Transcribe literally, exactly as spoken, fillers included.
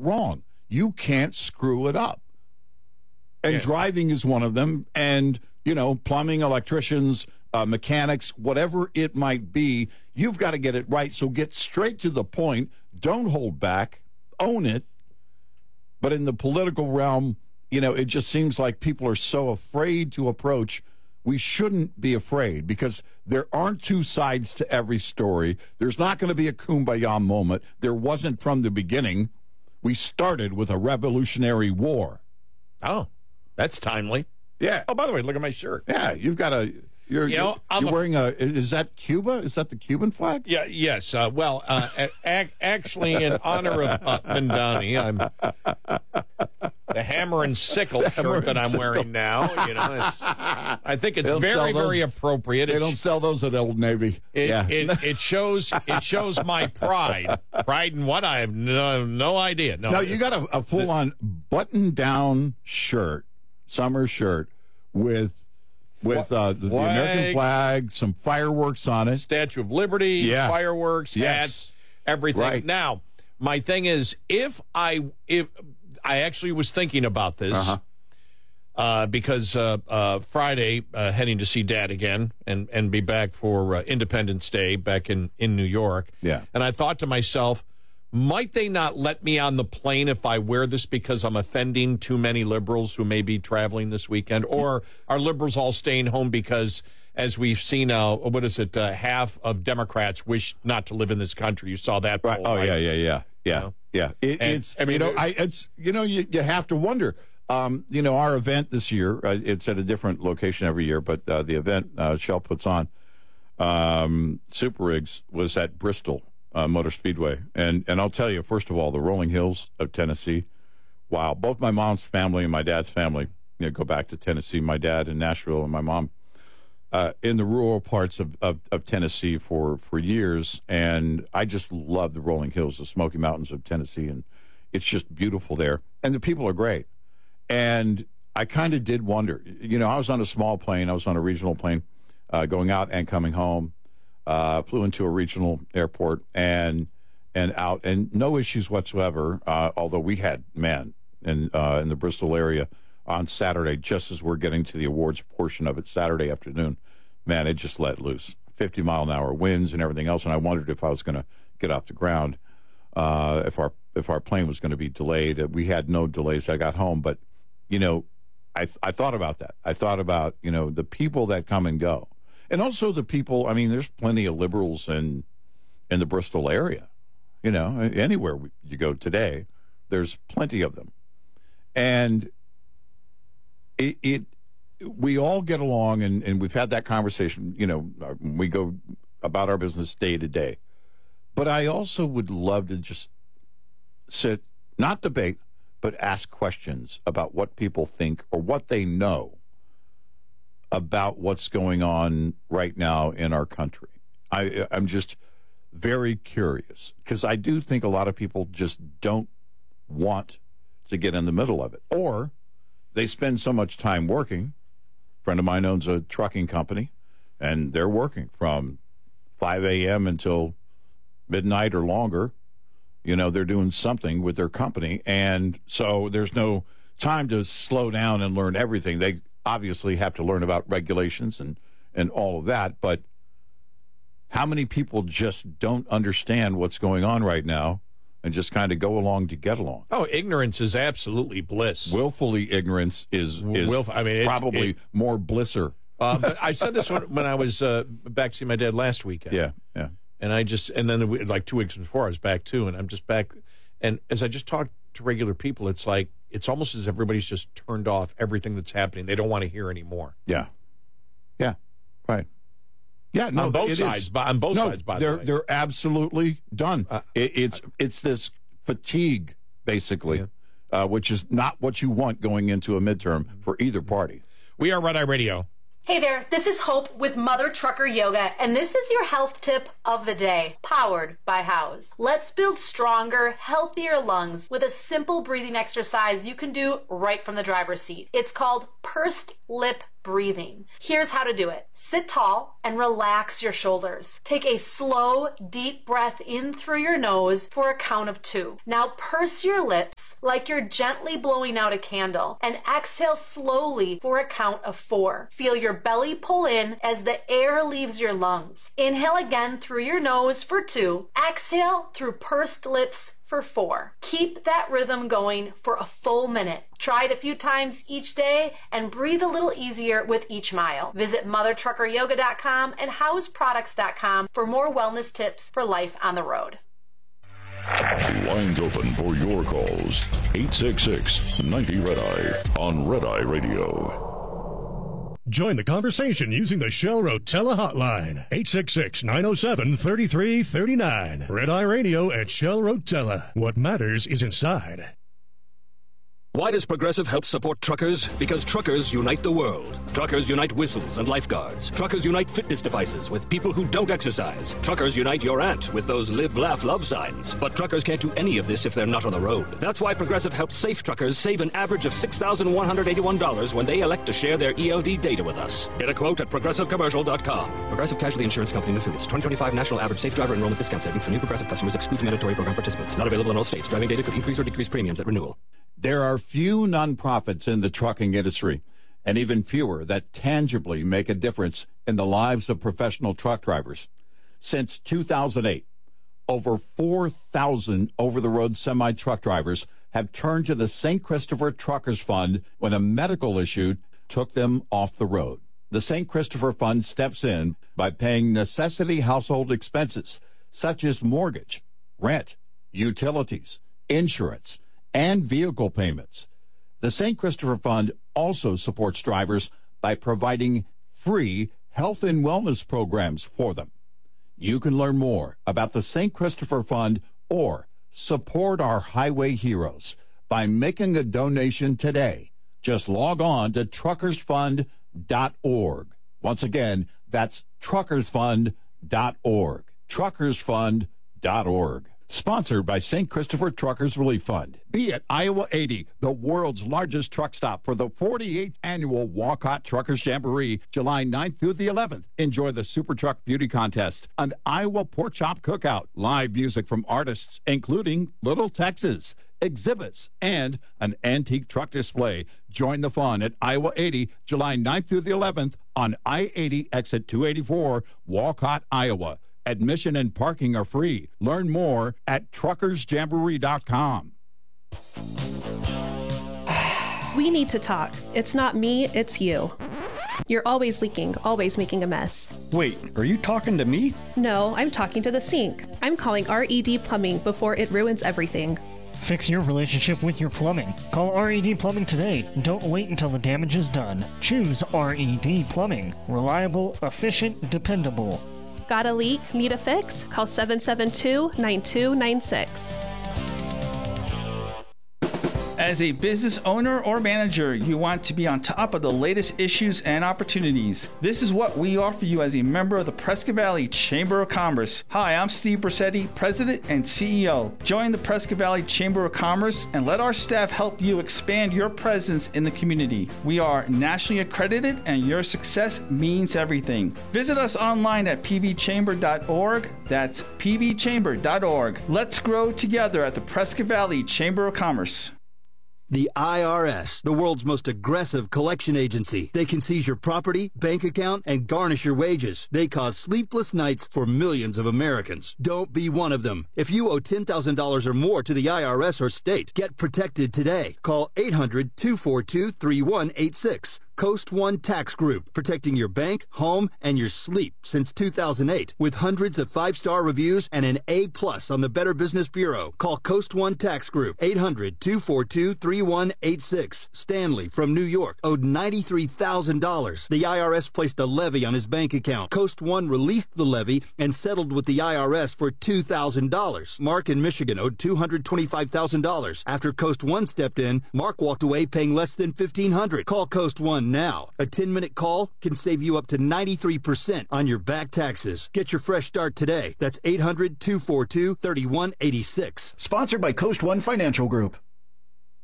wrong. You can't screw it up. And Yeah. driving is one of them. And, you know, plumbing, electricians, uh, mechanics, whatever it might be, you've got to get it right. So get straight to the point. Don't hold back. Own it. But in the political realm, you know, it just seems like people are so afraid to approach. We shouldn't be afraid because there aren't two sides to every story. There's not going to be a kumbaya moment. There wasn't from the beginning. We started with a revolutionary war. Oh, that's timely. Yeah. Oh, by the way, look at my shirt. Yeah, you've got a. You're, You know, you're, I'm you're a- wearing a. Is that Cuba? Is that the Cuban flag? Yeah. Yes. Uh, well, uh, a- ac- actually, in honor of uh, Mindani, I'm the hammer and sickle hammer shirt that and I'm sickle. wearing now. You know, it's, I think it's They'll very, sell those- very appropriate. They It don't sell those at Old Navy. It, yeah. it, it shows it shows my pride. Pride in what? I have no, no idea. No, No, you got a, a full-on button-down shirt, summer shirt, with with uh, the, the American Flags. flag, some fireworks on it. Statue of Liberty, Yeah. fireworks, Yes. hats, everything. Right. Now, my thing is, if I if I actually was thinking about this. Uh-huh. Uh, because uh, uh, Friday, uh, heading to see Dad again and, and be back for uh, Independence Day back in, in New York. Yeah. And I thought to myself, might they not let me on the plane if I wear this because I'm offending too many liberals who may be traveling this weekend? Or are liberals all staying home because, as we've seen, uh, what is it, uh, half of Democrats wish not to live in this country? You saw that poll, Right. Oh right? yeah, yeah, yeah, yeah, know? yeah. It, And, it's I mean, you know, it- I it's you know, you, you have to wonder. Um, you know, our event this year, uh, it's at a different location every year, but uh, the event uh, Shell puts on, um, Super Rigs, was at Bristol uh, Motor Speedway. And and I'll tell you, first of all, the rolling hills of Tennessee, wow. Both my mom's family and my dad's family, you know, go back to Tennessee. My dad in Nashville and my mom uh, in the rural parts of, of, of Tennessee for, for years. And I just love the rolling hills, the Smoky Mountains of Tennessee. And it's just beautiful there. And the people are great. And I kind of did wonder, you know, I was on a small plane. I was on a regional plane uh, going out and coming home. Uh, flew into a regional airport and and out, and no issues whatsoever, uh, although we had, man, in, uh, in the Bristol area on Saturday, just as we're getting to the awards portion of it Saturday afternoon, man, it just let loose. fifty-mile-an-hour winds and everything else, and I wondered if I was going to get off the ground, uh, if our if our plane was going to be delayed. We had no delays. I got home, but you know, I I thought about that. I thought about, you know, the people that come and go. And also the people, I mean, there's plenty of liberals in in the Bristol area. You know, anywhere you go today, there's plenty of them. And it, it we all get along, and, and we've had that conversation, you know, we go about our business day to day. But I also would love to just sit, not debate, but ask questions about what people think or what they know about what's going on right now in our country. I, I'm just very curious because I do think a lot of people just don't want to get in the middle of it. Or they spend so much time working. A friend of mine owns a trucking company, and they're working from five a.m. until midnight or longer. You know, they're doing something with their company, and so there's no time to slow down and learn everything. They obviously have to learn about regulations and, and all of that, but how many people just don't understand what's going on right now and just kind of go along to get along? Oh, ignorance is absolutely bliss. Willfully ignorance is, is Willf- I mean, it- probably it- more blisser. Uh, but I said this when, when I was uh, back seeing my dad last weekend. Yeah, yeah. And I just, and then we- like two weeks before, I was back too, and I'm just back. And as I just talk to regular people, it's like, it's almost as if everybody's just turned off everything that's happening. They don't want to hear anymore. Yeah. Yeah, right. Yeah, no, on both it sides, is. but on both no, sides, by they're, the way. They're absolutely done. Uh, it, it's it's this fatigue, basically, Yeah. uh, which is not what you want going into a midterm for either party. We are Red Eye Radio. Hey there, this is Hope with Mother Trucker Yoga, and this is your health tip of the day, powered by House. Let's build stronger, healthier lungs with a simple breathing exercise you can do right from the driver's seat. It's called pursed lip breathing. Here's how to do it. Sit tall and relax your shoulders. Take a slow, deep breath in through your nose for a count of two. Now purse your lips like you're gently blowing out a candle and exhale slowly for a count of four. Feel your belly pull in as the air leaves your lungs. Inhale again through your nose for two. Exhale through pursed lips for four. Keep that rhythm going for a full minute. Try it a few times each day and breathe a little easier with each mile. Visit mother trucker yoga dot com and house products dot com for more wellness tips for life on the road. Lines open for your calls. eight six six, ninety, red eye on Red Eye Radio. Join the conversation using the Shell Rotella hotline. eight six six, nine oh seven, three three three nine. Red Eye Radio at Shell Rotella. What matters is inside. Why does Progressive help support truckers? Because truckers unite the world. Truckers unite whistles and lifeguards. Truckers unite fitness devices with people who don't exercise. Truckers unite your aunt with those live, laugh, love signs. But truckers can't do any of this if they're not on the road. That's why Progressive helps safe truckers save an average of six thousand one hundred eighty-one dollars when they elect to share their E L D data with us. Get a quote at progressive commercial dot com. Progressive Casualty Insurance Company and Affiliates. twenty twenty-five National Average Safe Driver Enrollment Discount Savings for new Progressive customers excludes mandatory program participants. Not available in all states. Driving data could increase or decrease premiums at renewal. There are few nonprofits in the trucking industry, and even fewer that tangibly make a difference in the lives of professional truck drivers. Since two thousand eight, over four thousand over-the-road semi-truck drivers have turned to the Saint Christopher Truckers Fund when a medical issue took them off the road. The Saint Christopher Fund steps in by paying necessity household expenses such as mortgage, rent, utilities, insurance, and vehicle payments. The Saint Christopher Fund also supports drivers by providing free health and wellness programs for them. You can learn more about the Saint Christopher Fund or support our highway heroes by making a donation today. Just log on to truckers fund dot org. Once again, that's truckers fund dot org. truckers fund dot org. Sponsored by Saint Christopher Truckers Relief Fund. Be at Iowa eighty, the world's largest truck stop for the forty-eighth Annual Walcott Truckers Jamboree, July ninth through the eleventh. Enjoy the Super Truck Beauty Contest, an Iowa Pork Chop Cookout, live music from artists including Little Texas, exhibits, and an antique truck display. Join the fun at Iowa eighty, July ninth through the eleventh on I eighty exit two eighty-four, Walcott, Iowa. Admission and parking are free. Learn more at truckers jamboree dot com. We need to talk. It's not me, it's you. You're always leaking, always making a mess. Wait, are you talking to me? No, I'm talking to the sink. I'm calling R E D Plumbing before it ruins everything. Fix your relationship with your plumbing. Call R E D Plumbing today. Don't wait until the damage is done. Choose R E D Plumbing. Reliable, efficient, dependable. Got a leak? Need a fix? Call seven seven two, nine two nine six. As a business owner or manager, you want to be on top of the latest issues and opportunities. This is what we offer you as a member of the Prescott Valley Chamber of Commerce. Hi, I'm Steve Brissetti, President and C E O. Join the Prescott Valley Chamber of Commerce and let our staff help you expand your presence in the community. We are nationally accredited and your success means everything. Visit us online at p v chamber dot org. That's p v chamber dot org. Let's grow together at the Prescott Valley Chamber of Commerce. The I R S, the world's most aggressive collection agency. They can seize your property, bank account, and garnish your wages. They cause sleepless nights for millions of Americans. Don't be one of them. If you owe ten thousand dollars or more to the I R S or state, get protected today. Call eight hundred, two four two, three one eight six. Coast One Tax Group, protecting your bank, home, and your sleep since two thousand eight. With hundreds of five-star reviews and an A plus on the Better Business Bureau. Call Coast One Tax Group, eight hundred, two four two, three one eight six. Stanley from New York owed ninety-three thousand dollars. The I R S placed a levy on his bank account. Coast One released the levy and settled with the I R S for two thousand dollars. Mark in Michigan owed two hundred twenty-five thousand dollars. After Coast One stepped in, Mark walked away paying less than fifteen hundred dollars. Call Coast One now. A ten-minute call can save you up to ninety-three percent on your back taxes. Get your fresh start today. That's eight hundred, two four two, three one eight six. Sponsored by Coast One Financial Group.